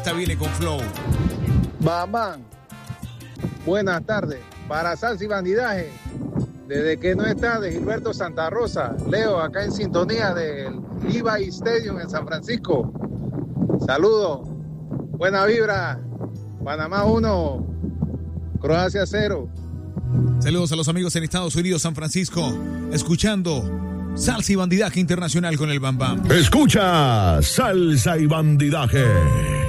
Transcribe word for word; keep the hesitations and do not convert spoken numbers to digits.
esta viene con flow. Bambam, buenas tardes. Para Salsa y Bandidaje, desde que no está de Gilberto Santa Rosa, Leo, acá en sintonía del Levi Stadium en San Francisco. Saludos, buena vibra. Panamá uno, Croacia cero. Saludos a los amigos en Estados Unidos, San Francisco, escuchando Salsa y Bandidaje Internacional con el Bam Bam. Escucha Salsa y Bandidaje.